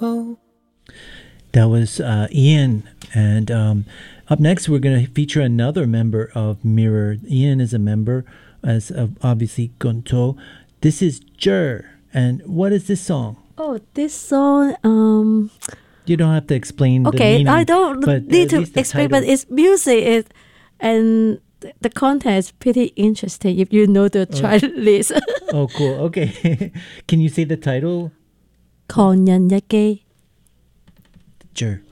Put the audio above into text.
That was Ian. And up next, we're going to feature another member of Mirror. Ian is a member, as obviously Gonto. This is Jer. And what is this song? Oh, this song. You don't have to explain the Okay, meaning. I don't need to explain, but it's music, and the content is pretty interesting if you know the track list. Oh, cool. Okay. Can you say the title? 狂人日記 Jer.